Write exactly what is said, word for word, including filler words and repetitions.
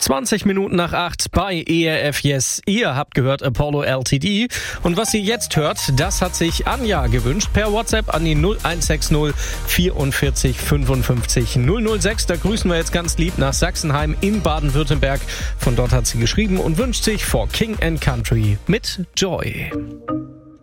zwanzig Minuten nach acht bei E R F Yes. Ihr habt gehört Apollo L T D. Und was ihr jetzt hört, das hat sich Anja gewünscht. Per WhatsApp an die null eins sechs null vierundvierzig fünfundfünfzig null null sechs. Da grüßen wir jetzt ganz lieb nach Sachsenheim in Baden-Württemberg. Von dort hat sie geschrieben und wünscht sich For King and Country mit Joy.